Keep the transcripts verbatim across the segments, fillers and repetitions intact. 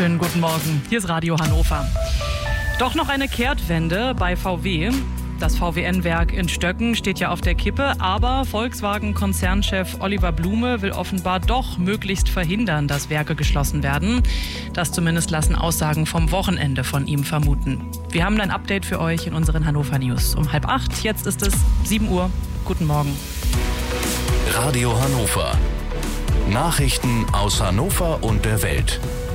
Schönen guten Morgen. Hier ist Radio Hannover. Doch noch eine Kehrtwende bei V W. Das V W N-Werk in Stöcken steht ja auf der Kippe, aber Volkswagen-Konzernchef Oliver Blume will offenbar doch möglichst verhindern, dass Werke geschlossen werden. Das zumindest lassen Aussagen vom Wochenende von ihm vermuten. Wir haben ein Update für euch in unseren Hannover News um halb acht. Jetzt ist es sieben Uhr. Guten Morgen. Radio Hannover. Nachrichten aus Hannover und der Welt.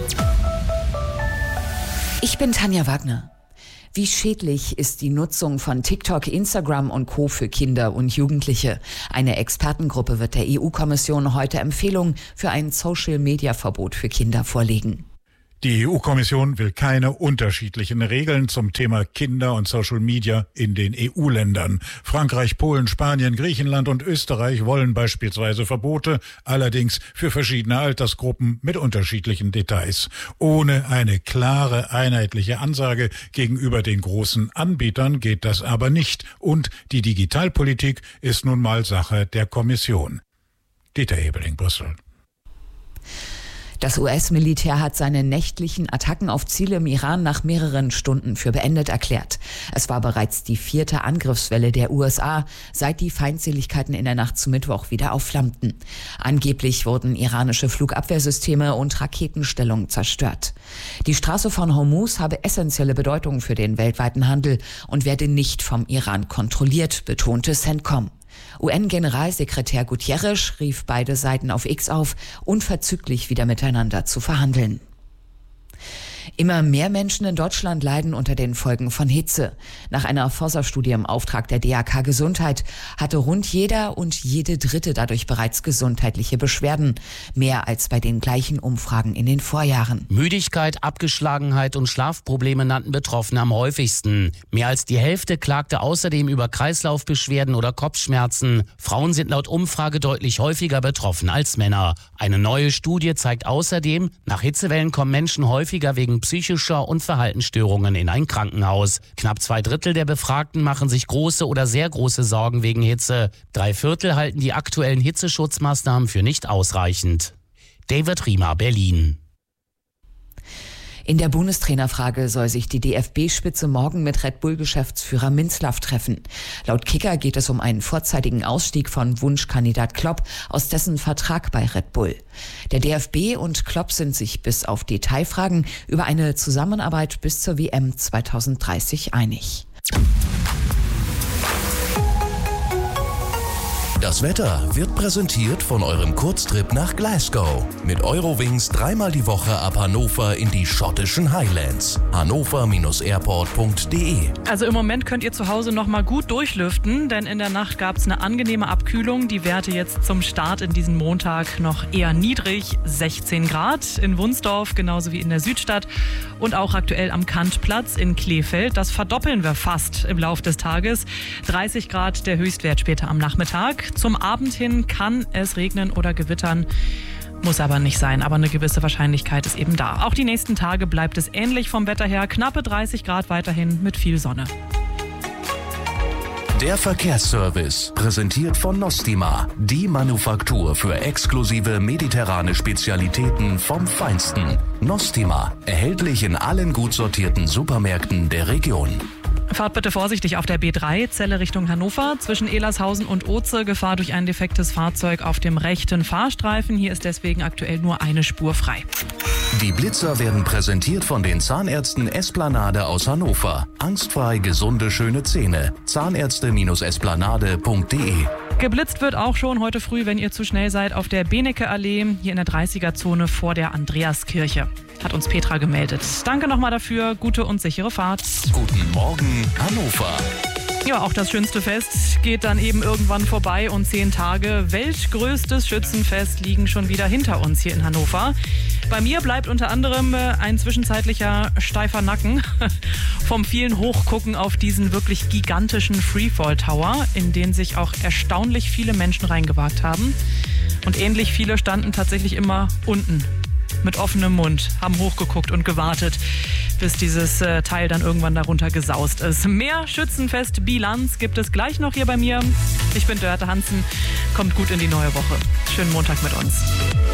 Ich bin Tanja Wagner. Wie schädlich ist die Nutzung von TikTok, Instagram und Co. für Kinder und Jugendliche? Eine Expertengruppe wird der E U-Kommission heute Empfehlungen für ein Social-Media-Verbot für Kinder vorlegen. Die E U-Kommission will keine unterschiedlichen Regeln zum Thema Kinder und Social Media in den E U-Ländern. Frankreich, Polen, Spanien, Griechenland und Österreich wollen beispielsweise Verbote, allerdings für verschiedene Altersgruppen mit unterschiedlichen Details. Ohne eine klare, einheitliche Ansage gegenüber den großen Anbietern geht das aber nicht. Und die Digitalpolitik ist nun mal Sache der Kommission. Dieter Hebeling, Brüssel. Das U S-Militär hat seine nächtlichen Attacken auf Ziele im Iran nach mehreren Stunden für beendet erklärt. Es war bereits die vierte Angriffswelle der U S A, seit die Feindseligkeiten in der Nacht zu Mittwoch wieder aufflammten. Angeblich wurden iranische Flugabwehrsysteme und Raketenstellungen zerstört. Die Straße von Hormuz habe essentielle Bedeutung für den weltweiten Handel und werde nicht vom Iran kontrolliert, betonte CENTCOM. U N-Generalsekretär Guterres rief beide Seiten auf X auf, unverzüglich wieder miteinander zu verhandeln. Immer mehr Menschen in Deutschland leiden unter den Folgen von Hitze. Nach einer Forsa-Studie im Auftrag der D A K Gesundheit hatte rund jeder und jede Dritte dadurch bereits gesundheitliche Beschwerden. Mehr als bei den gleichen Umfragen in den Vorjahren. Müdigkeit, Abgeschlagenheit und Schlafprobleme nannten Betroffene am häufigsten. Mehr als die Hälfte klagte außerdem über Kreislaufbeschwerden oder Kopfschmerzen. Frauen sind laut Umfrage deutlich häufiger betroffen als Männer. Eine neue Studie zeigt außerdem, nach Hitzewellen kommen Menschen häufiger wegen psychischer und Verhaltensstörungen in ein Krankenhaus. Knapp zwei Drittel der Befragten machen sich große oder sehr große Sorgen wegen Hitze. Drei Viertel halten die aktuellen Hitzeschutzmaßnahmen für nicht ausreichend. David Riemer, Berlin. In der Bundestrainerfrage soll sich die D F B-Spitze morgen mit Red Bull-Geschäftsführer Minzlaff treffen. Laut Kicker geht es um einen vorzeitigen Ausstieg von Wunschkandidat Klopp aus dessen Vertrag bei Red Bull. Der D F B und Klopp sind sich bis auf Detailfragen über eine Zusammenarbeit bis zur W M zwanzig dreißig einig. Das Wetter wird präsentiert von eurem Kurztrip nach Glasgow. Mit Eurowings dreimal die Woche ab Hannover in die schottischen Highlands. hannover Bindestrich airport Punkt de. Also im Moment könnt ihr zu Hause noch mal gut durchlüften, denn in der Nacht gab es eine angenehme Abkühlung. Die Werte jetzt zum Start in diesen Montag noch eher niedrig, sechzehn Grad in Wunsdorf, genauso wie in der Südstadt und auch aktuell am Kantplatz in Kleefeld. Das verdoppeln wir fast im Lauf des Tages. dreißig Grad der Höchstwert später am Nachmittag. Zum Abend hin kann es regnen oder gewittern. Muss aber nicht sein, aber eine gewisse Wahrscheinlichkeit ist eben da. Auch die nächsten Tage bleibt es ähnlich vom Wetter her. Knappe dreißig Grad weiterhin mit viel Sonne. Der Verkehrsservice, präsentiert von Nostima, die Manufaktur für exklusive mediterrane Spezialitäten vom Feinsten. Nostima, erhältlich in allen gut sortierten Supermärkten der Region. Fahrt bitte vorsichtig auf der B drei, Celle Richtung Hannover. Zwischen Elershausen und Oze Gefahr durch ein defektes Fahrzeug auf dem rechten Fahrstreifen. Hier ist deswegen aktuell nur eine Spur frei. Die Blitzer werden präsentiert von den Zahnärzten Esplanade aus Hannover. Angstfrei gesunde, schöne Zähne. Zahnärzte Esplanade Punkt de. Geblitzt wird auch schon heute früh, wenn ihr zu schnell seid, auf der Benecke-Allee, hier in der dreißiger-Zone vor der Andreaskirche. Hat uns Petra gemeldet. Danke nochmal dafür. Gute und sichere Fahrt. Guten Morgen, Hannover. Ja, auch das schönste Fest geht dann eben irgendwann vorbei und zehn Tage weltgrößtes Schützenfest liegen schon wieder hinter uns hier in Hannover. Bei mir bleibt unter anderem ein zwischenzeitlicher steifer Nacken vom vielen Hochgucken auf diesen wirklich gigantischen Freefall Tower, in den sich auch erstaunlich viele Menschen reingewagt haben. Und ähnlich viele standen tatsächlich immer unten mit offenem Mund, haben hochgeguckt und gewartet, bis dieses äh, Teil dann irgendwann darunter gesaust ist. Mehr Schützenfest-Bilanz gibt es gleich noch hier bei mir. Ich bin Dörte Hansen. Kommt gut in die neue Woche. Schönen Montag mit uns.